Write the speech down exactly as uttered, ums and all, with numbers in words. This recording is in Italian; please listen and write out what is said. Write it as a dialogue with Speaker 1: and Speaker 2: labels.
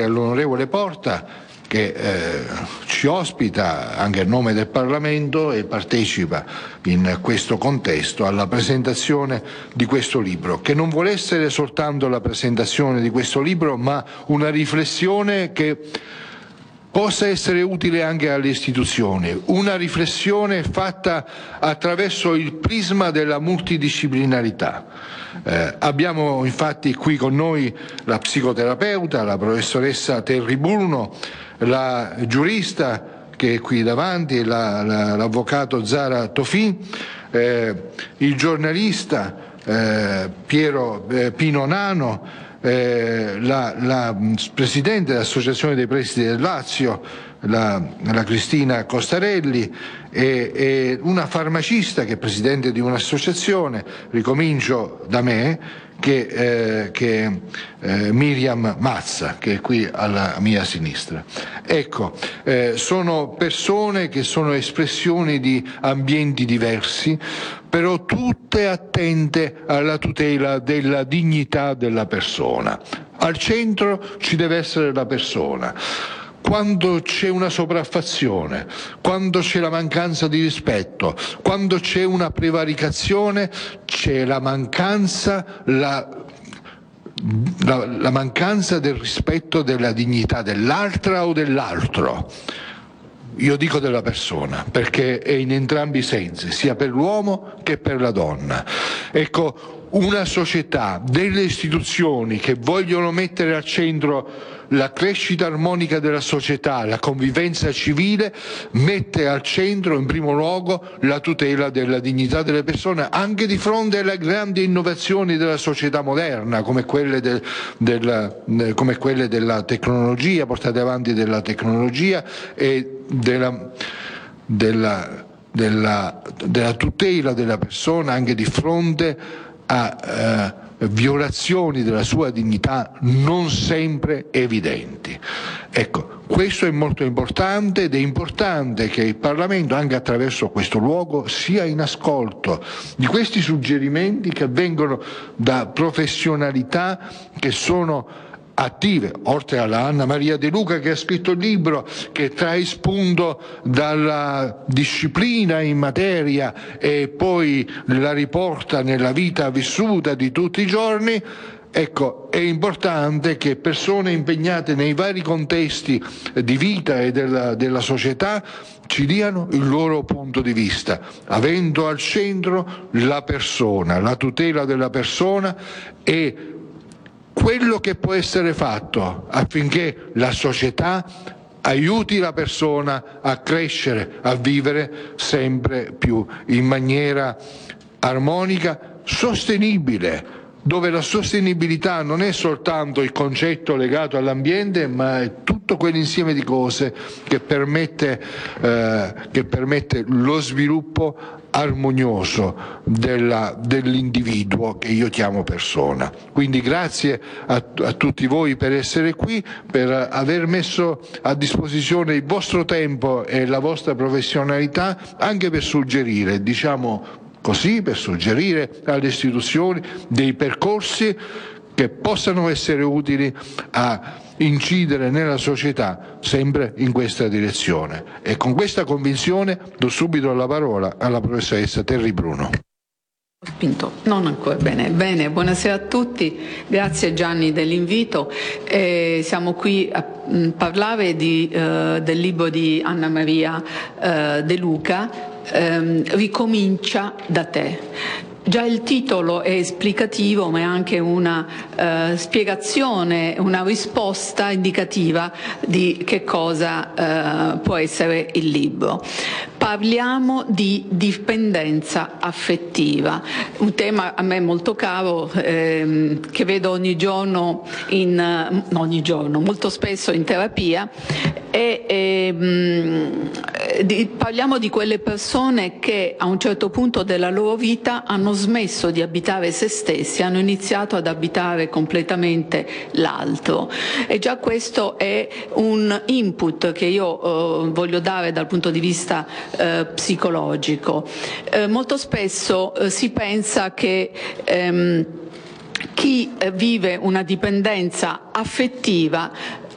Speaker 1: all'onorevole Porta, che eh, ci ospita anche a nome del Parlamento e partecipa in questo contesto alla presentazione di questo libro, che non vuole essere soltanto la presentazione di questo libro, ma una riflessione che possa essere utile anche alle istituzioni, una riflessione fatta attraverso il prisma della multidisciplinarità. Eh, abbiamo infatti qui con noi la psicoterapeuta, la professoressa Terry Bruno, la giurista che è qui davanti, la, la, l'avvocato Zara Tofì, eh, il giornalista eh, Piero eh, Pino Nano, Eh, la, la presidente dell'Associazione dei Presidi del Lazio, la, la Cristina Costarelli, e, e una farmacista che è presidente di un'associazione, ricomincio da me, che, eh, che eh, Miriam Mazza, che è qui alla mia sinistra. Ecco, eh, sono persone che sono espressioni di ambienti diversi, però tutte attente alla tutela della dignità della persona. Al centro ci deve essere la persona. Quando c'è una sopraffazione, quando c'è la mancanza di rispetto, quando c'è una prevaricazione, c'è la mancanza, la, la, la mancanza del rispetto della dignità dell'altra o dell'altro. Io dico della persona, perché è in entrambi i sensi, sia per l'uomo che per la donna. Ecco, una società, delle istituzioni che vogliono mettere al centro la crescita armonica della società, la convivenza civile, mette al centro in primo luogo la tutela della dignità delle persone, anche di fronte alle grandi innovazioni della società moderna, come quelle, del, del, come quelle della tecnologia, portate avanti della tecnologia e della, della, della, della tutela della persona anche di fronte a eh, violazioni della sua dignità non sempre evidenti. Ecco, questo è molto importante ed è importante che il Parlamento, anche attraverso questo luogo, sia in ascolto di questi suggerimenti che vengono da professionalità che sono attive, oltre alla Anna Maria De Luca che ha scritto il libro, che trae spunto dalla disciplina in materia e poi la riporta nella vita vissuta di tutti i giorni. Ecco, è importante che persone impegnate nei vari contesti di vita e della, della società ci diano il loro punto di vista, avendo al centro la persona, la tutela della persona e quello che può essere fatto affinché la società aiuti la persona a crescere, a vivere sempre più in maniera armonica, sostenibile, dove la sostenibilità non è soltanto il concetto legato all'ambiente, ma è tutto quell'insieme di cose che permette, eh, che permette lo sviluppo armonioso della, dell'individuo che io chiamo persona. Quindi grazie a, a tutti voi per essere qui, per aver messo a disposizione il vostro tempo e la vostra professionalità anche per suggerire, diciamo così, per suggerire alle istituzioni dei percorsi che possano essere utili a incidere nella società sempre in questa direzione. E con questa convinzione do subito la parola alla professoressa Terry Bruno.
Speaker 2: Spinto. Non ancora bene. Bene, buonasera a tutti, grazie Gianni dell'invito. Eh, siamo qui a mh, parlare di, eh, del libro di Anna Maria eh, De Luca, ehm, Ricomincia da te. Già il titolo è esplicativo, ma è anche una eh, spiegazione, una risposta indicativa di che cosa eh, può essere il libro. Parliamo di dipendenza affettiva, un tema a me molto caro, ehm, che vedo ogni giorno, in, no, ogni giorno, molto spesso in terapia, e ehm, di, parliamo di quelle persone che a un certo punto della loro vita hanno smesso di abitare se stessi, hanno iniziato ad abitare completamente l'altro, e già questo è un input che io eh, voglio dare dal punto di vista eh, psicologico. Eh, molto spesso eh, si pensa che ehm, chi vive una dipendenza affettiva